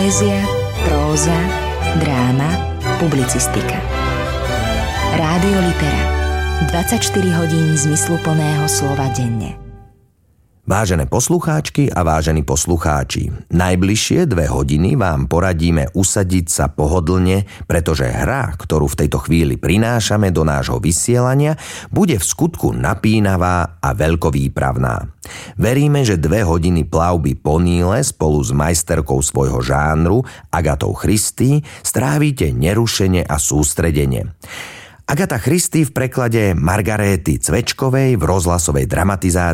Poézia, próza, dráma, publicistika. Rádio Litera. 24 hodín zmysluplného slova denne. Vážené poslucháčky a vážení poslucháči, najbližšie 2 hodiny vám poradíme usadiť sa pohodlne, pretože hra, ktorú v tejto chvíli prinášame do nášho vysielania, bude v skutku napínavá a veľkovýpravná. Veríme, že 2 hodiny plavby po Níle spolu s majsterkou svojho žánru, Agatou Christie, strávite nerušene a sústredene. Agata Christie v preklade Margaréty Cvečkovej v rozhlasovej dramatizácii